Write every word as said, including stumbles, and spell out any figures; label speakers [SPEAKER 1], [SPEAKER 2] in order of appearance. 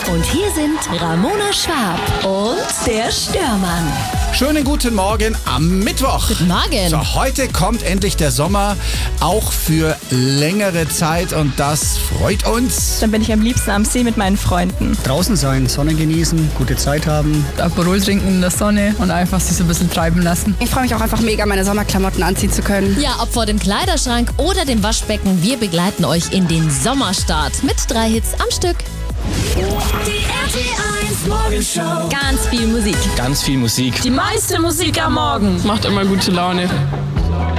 [SPEAKER 1] Und hier sind Ramona Schwab und der Störmann.
[SPEAKER 2] Schönen guten Morgen am Mittwoch.
[SPEAKER 1] Guten Morgen.
[SPEAKER 2] So, heute kommt endlich der Sommer, auch für längere Zeit und das freut uns.
[SPEAKER 3] Dann bin ich am liebsten am See mit meinen Freunden.
[SPEAKER 4] Draußen sein, Sonne genießen, gute Zeit haben.
[SPEAKER 5] Aperol trinken in der Sonne und einfach sich so ein bisschen treiben lassen.
[SPEAKER 6] Ich freue mich auch einfach mega, meine Sommerklamotten anziehen zu können.
[SPEAKER 1] Ja, ob vor dem Kleiderschrank oder dem Waschbecken, wir begleiten euch in den Sommerstart mit drei Hits am Stück.
[SPEAKER 7] Die R T eins Morgenshow.
[SPEAKER 3] Ganz viel Musik.
[SPEAKER 8] Ganz viel Musik.
[SPEAKER 5] Die meiste Musik am Morgen macht immer gute Laune.